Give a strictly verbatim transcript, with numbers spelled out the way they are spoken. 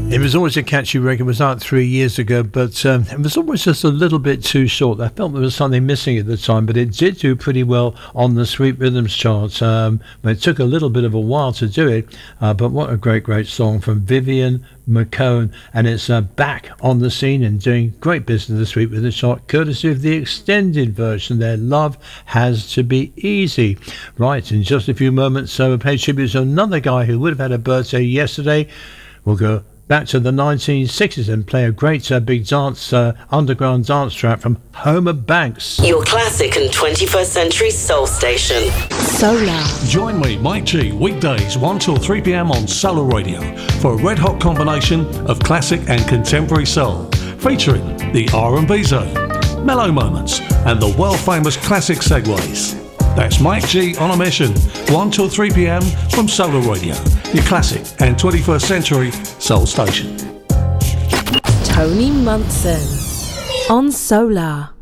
It was always a catchy record. It was out three years ago, but um, it was always just a little bit too short. I felt there was something missing at the time, but it did do pretty well on the Sweet Rhythms chart. Um, it took a little bit of a while to do it, uh, but what a great, great song from Vivian McCone, and it's uh, back on the scene and doing great business this week with the chart, courtesy of the extended version. Their Love Has to Be Easy. Right, in just a few moments, so we'll pay tribute to another guy who would have had a birthday yesterday. We'll go back to the nineteen sixties and play a great uh, big dance, uh, underground dance track from Homer Banks. Your classic and twenty-first century soul station. Solar. Join me, Mike G, weekdays one till three p.m. on Solar Radio for a red-hot combination of classic and contemporary soul, featuring the R and B zone, mellow moments, and the world-famous classic segues. That's Mike G on a mission, one till three p.m. from Solar Radio, your classic and twenty-first century soul station. Tony Munson on Solar.